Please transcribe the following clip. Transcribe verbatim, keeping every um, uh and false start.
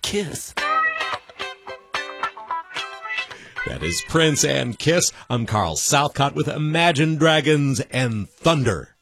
Kiss. That is Prince and Kiss. I'm Carl Southcott with Imagine Dragons and Thunder.